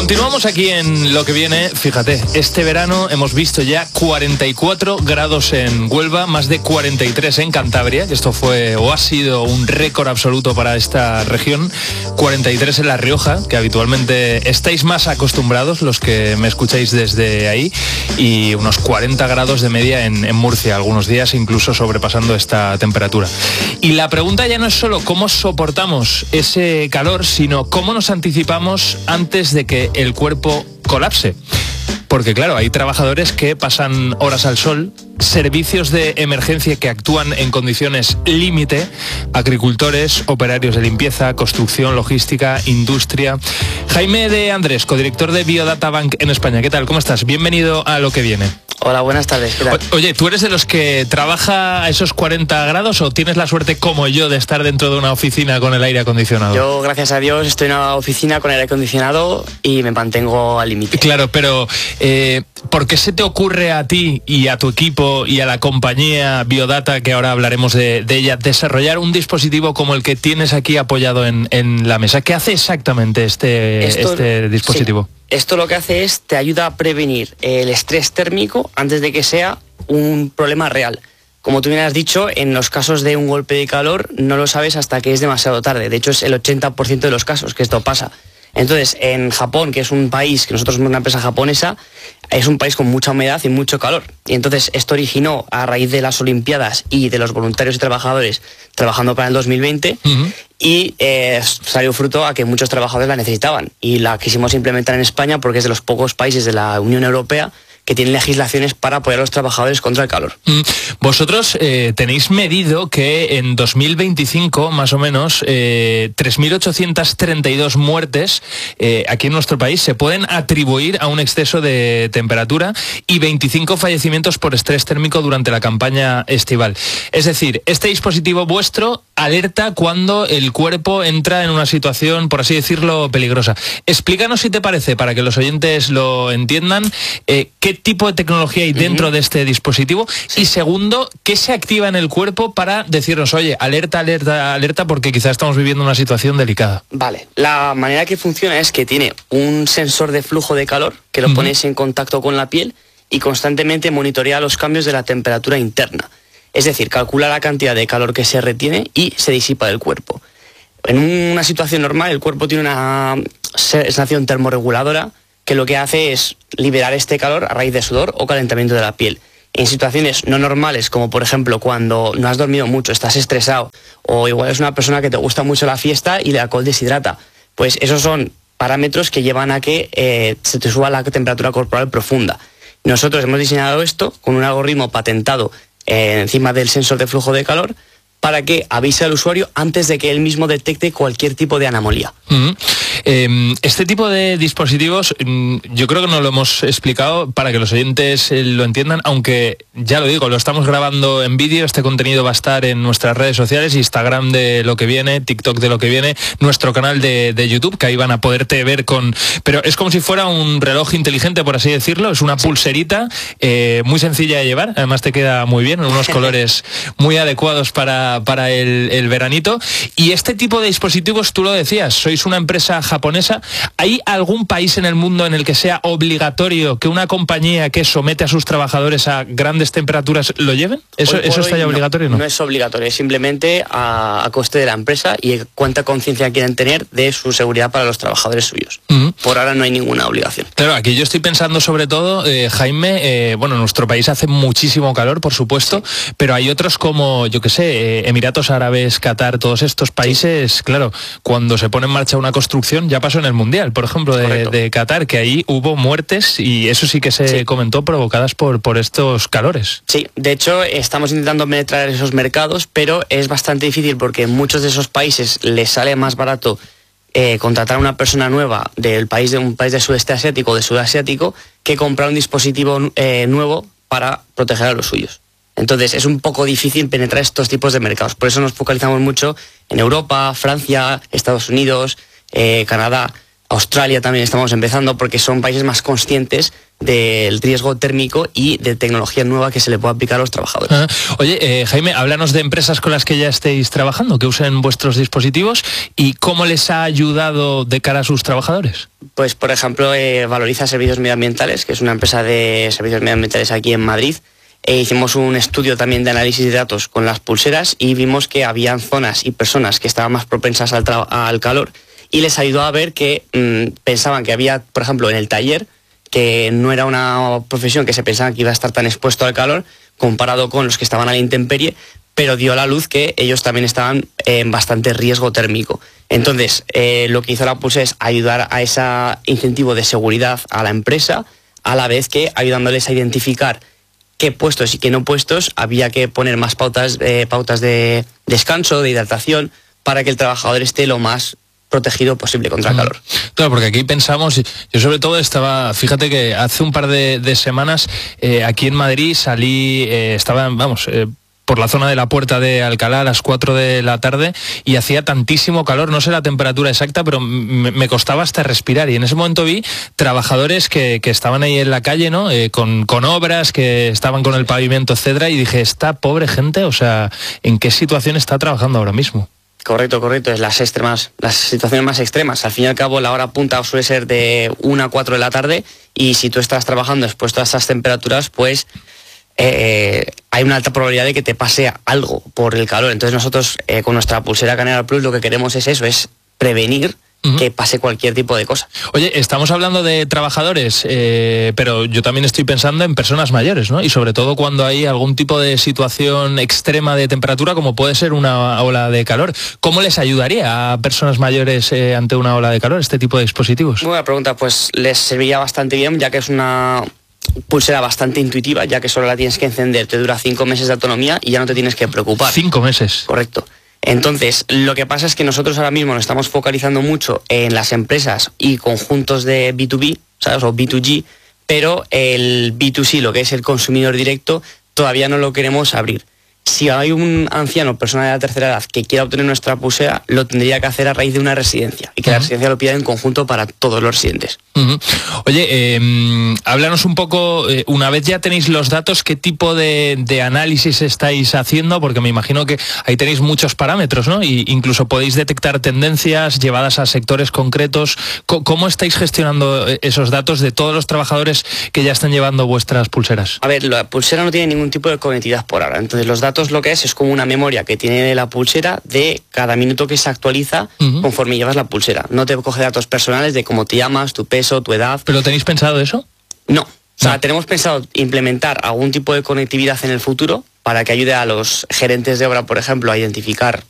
Continuamos aquí en Lo que viene. Fíjate, este verano hemos visto ya 44 grados en Huelva, más de 43 en Cantabria, que esto fue o ha sido un récord absoluto para esta región, 43 en La Rioja, que habitualmente estáis más acostumbrados los que me escucháis desde ahí, y unos 40 grados de media en Murcia, algunos días incluso sobrepasando esta temperatura. Y la pregunta ya no es solo cómo soportamos ese calor, sino cómo nos anticipamos antes de que el cuerpo colapse. Porque claro, hay trabajadores que pasan horas al sol, servicios de emergencia que actúan en condiciones límite, agricultores, operarios de limpieza, construcción, logística, industria. Jaime de Andrés, codirector de Biodata Bank en España. ¿Qué tal? ¿Cómo estás? Bienvenido a Lo que viene. Hola, buenas tardes. ¿Qué tal? Oye, ¿tú eres de los que trabaja a esos 40 grados o tienes la suerte, como yo, de estar dentro de una oficina con el aire acondicionado? Yo, gracias a Dios, estoy en una oficina con aire acondicionado y me mantengo al límite. Claro, pero ¿por qué se te ocurre a ti y a tu equipo y a la compañía Biodata, que ahora hablaremos de ella, desarrollar un dispositivo como el que tienes aquí apoyado en la mesa? ¿Qué hace exactamente este dispositivo? Sí. Esto lo que hace es, te ayuda a prevenir el estrés térmico antes de que sea un problema real. Como tú bien has dicho, en los casos de un golpe de calor no lo sabes hasta que es demasiado tarde. De hecho, es el 80% de los casos que esto pasa. Entonces, en Japón, que es un país, que nosotros somos una empresa japonesa, es un país con mucha humedad y mucho calor. Y entonces esto originó a raíz de las Olimpiadas y de los voluntarios y trabajadores trabajando para el 2020, y salió fruto a que muchos trabajadores la necesitaban. Y la quisimos implementar en España porque es de los pocos países de la Unión Europea que tienen legislaciones para apoyar a los trabajadores contra el calor. Vosotros tenéis medido que en 2025, más o menos, 3.832 muertes aquí en nuestro país se pueden atribuir a un exceso de temperatura y 25 fallecimientos por estrés térmico durante la campaña estival. Es decir, este dispositivo vuestro alerta cuando el cuerpo entra en una situación, por así decirlo, peligrosa. Explícanos, si te parece, para que los oyentes lo entiendan, qué tipo de tecnología hay dentro de este dispositivo, sí. Y segundo, ¿qué se activa en el cuerpo para decirnos, oye, alerta, alerta, alerta, porque quizás estamos viviendo una situación delicada? Vale, la manera que funciona es que tiene un sensor de flujo de calor que lo pones en contacto con la piel y constantemente monitorea los cambios de la temperatura interna. Es decir, calcula la cantidad de calor que se retiene y se disipa del cuerpo. En una situación normal, el cuerpo tiene una sensación termorreguladora que lo que hace es liberar este calor a raíz de sudor o calentamiento de la piel. En situaciones no normales, como por ejemplo cuando no has dormido mucho, estás estresado, o igual es una persona que te gusta mucho la fiesta y el alcohol deshidrata, pues esos son parámetros que llevan a que se te suba la temperatura corporal profunda. Nosotros hemos diseñado esto con un algoritmo patentado encima del sensor de flujo de calor, para que avise al usuario antes de que él mismo detecte cualquier tipo de anomalía. Este tipo de dispositivos, yo creo que no lo hemos explicado para que los oyentes lo entiendan, aunque ya lo digo, lo estamos grabando en vídeo. Este contenido va a estar en nuestras redes sociales, Instagram de Lo que viene, TikTok de Lo que viene, nuestro canal de YouTube, que ahí van a poderte ver pero es como si fuera un reloj inteligente, por así decirlo. Es una pulserita muy sencilla de llevar, además te queda muy bien, en unos colores muy adecuados para el veranito. Y este tipo de dispositivos, tú lo decías, sois una empresa japonesa. ¿Hay algún país en el mundo en el que sea obligatorio que una compañía que somete a sus trabajadores a grandes temperaturas lo lleven? ¿Eso está ya obligatorio? No es obligatorio, es simplemente a coste de la empresa y cuánta conciencia quieren tener de su seguridad para los trabajadores suyos. Por ahora no hay ninguna obligación. Claro, aquí yo estoy pensando sobre todo, Jaime, bueno, nuestro país hace muchísimo calor, por supuesto, sí. Pero hay otros como, yo qué sé, Emiratos Árabes, Qatar, todos estos países, sí. Claro, cuando se pone en marcha una construcción, ya pasó en el Mundial, por ejemplo, de Qatar, que ahí hubo muertes y eso sí que se comentó, provocadas por estos calores. Sí, de hecho estamos intentando penetrar esos mercados, pero es bastante difícil porque en muchos de esos países les sale más barato contratar a una persona nueva de un país del sudeste asiático o de sudasiático que comprar un dispositivo nuevo para proteger a los suyos. Entonces es un poco difícil penetrar estos tipos de mercados. Por eso nos focalizamos mucho en Europa, Francia, Estados Unidos, Canadá, Australia también estamos empezando, porque son países más conscientes del riesgo térmico y de tecnología nueva que se le puede aplicar a los trabajadores. Oye, Jaime, háblanos de empresas con las que ya estéis trabajando, que usen vuestros dispositivos y cómo les ha ayudado de cara a sus trabajadores. Pues, por ejemplo, Valoriza Servicios Medioambientales, que es una empresa de servicios medioambientales aquí en Madrid. Hicimos un estudio también de análisis de datos con las pulseras y vimos que habían zonas y personas que estaban más propensas al calor, y les ayudó a ver que pensaban que había, por ejemplo, en el taller, que no era una profesión que se pensaba que iba a estar tan expuesto al calor comparado con los que estaban a la intemperie, pero dio a la luz que ellos también estaban en bastante riesgo térmico. Entonces, lo que hizo la pulsera es ayudar a ese incentivo de seguridad a la empresa, a la vez que ayudándoles a identificar qué puestos y qué no puestos había que poner más pautas de descanso, de hidratación, para que el trabajador esté lo más protegido posible contra el calor. Claro, porque aquí pensamos, yo sobre todo fíjate que hace un par de semanas aquí en Madrid salí, por la zona de la Puerta de Alcalá a las 4 de la tarde y hacía tantísimo calor, no sé la temperatura exacta, pero me costaba hasta respirar, y en ese momento vi trabajadores que estaban ahí en la calle, ¿no? Con obras, que estaban con el pavimento, etcétera, y dije, esta pobre gente, o sea, ¿en qué situación está trabajando ahora mismo? Correcto, es las situaciones más extremas. Al fin y al cabo, la hora punta suele ser de 1 a 4 de la tarde, y si tú estás trabajando expuesto a esas temperaturas, pues hay una alta probabilidad de que te pase algo por el calor. Entonces nosotros con nuestra pulsera Canela Plus lo que queremos es eso, es prevenir que pase cualquier tipo de cosa. Oye, estamos hablando de trabajadores, pero yo también estoy pensando en personas mayores, ¿no? Y sobre todo cuando hay algún tipo de situación extrema de temperatura, como puede ser una ola de calor. ¿Cómo les ayudaría a personas mayores ante una ola de calor este tipo de dispositivos? Buena pregunta, pues les serviría bastante bien, ya que es una pulsera bastante intuitiva, ya que solo la tienes que encender, te dura 5 meses de autonomía y ya no te tienes que preocupar. 5 meses. Correcto. Entonces, lo que pasa es que nosotros ahora mismo nos estamos focalizando mucho en las empresas y conjuntos de B2B, ¿sabes? O B2G, pero el B2C, lo que es el consumidor directo, todavía no lo queremos abrir. Si hay un anciano, persona de la tercera edad, que quiera obtener nuestra pulsera, lo tendría que hacer a raíz de una residencia, y que la residencia lo pida en conjunto para todos los residentes. Oye, háblanos un poco, una vez ya tenéis los datos, ¿qué tipo de análisis estáis haciendo? Porque me imagino que ahí tenéis muchos parámetros, ¿no? Y incluso podéis detectar tendencias llevadas a sectores concretos. ¿Cómo estáis gestionando esos datos de todos los trabajadores que ya están llevando vuestras pulseras? A ver, la pulsera no tiene ningún tipo de conectividad por ahora, entonces los datos lo que es como una memoria que tiene la pulsera de cada minuto que se actualiza conforme llevas la pulsera. No te coge datos personales de cómo te llamas, tu peso, tu edad. ¿Pero tenéis pensado eso? No. O sea, tenemos pensado implementar algún tipo de conectividad en el futuro para que ayude a los gerentes de obra, por ejemplo, a identificar